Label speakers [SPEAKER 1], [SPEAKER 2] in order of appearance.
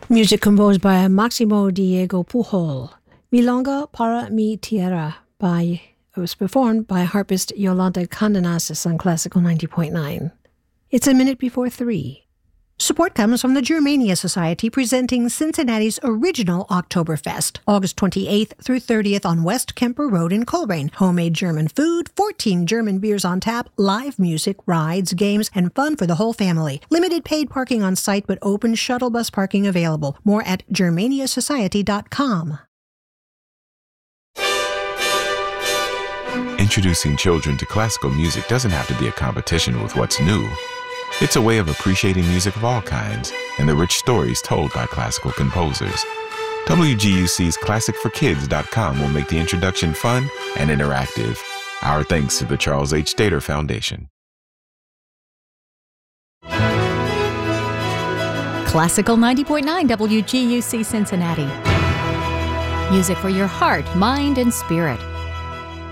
[SPEAKER 1] Music composed by Maximo Diego Pujol. Milonga para mi tierra was performed by harpist Yolanda Candanasis on Classical 90.9. It's a minute before 3. Support comes from the Germania Society presenting Cincinnati's original Oktoberfest, August 28th through 30th on West Kemper Road in Coleraine. Homemade German food, 14 German beers on tap, live music, rides, games, and fun for the whole family. Limited paid parking on site, but open shuttle bus parking available. More at germaniasociety.com.
[SPEAKER 2] Introducing children to classical music doesn't have to be a competition with what's new. It's a way of appreciating music of all kinds and the rich stories told by classical composers. WGUC's ClassicForKids.com will make the introduction fun and interactive. Our thanks to the Charles H. Dater Foundation.
[SPEAKER 3] Classical 90.9 WGUC Cincinnati. Music for your heart, mind, and spirit.